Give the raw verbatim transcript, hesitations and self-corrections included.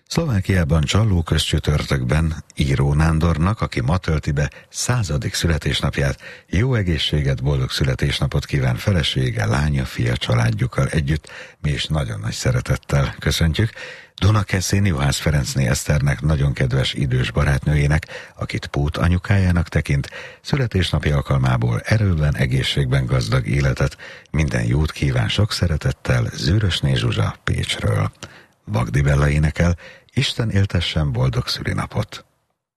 Szlovákiában Csalló közcsütörtökben Író Nándornak, aki ma tölti be századik születésnapját, jó egészséget, boldog születésnapot kíván felesége, lánya, fia, családjukkal együtt. Mi is nagyon nagy szeretettel köszöntjük. Dunakeszin Juhász Ferencné Eszternek, nagyon kedves idős barátnőjének, akit Pút anyukájának tekint, születésnapi alkalmából erőben, egészségben gazdag életet, minden jót kíván sok szeretettel Zűrösné Zsuzsa Pécsről. Bagdi Bella énekel, Isten éltessen boldog szülinapot!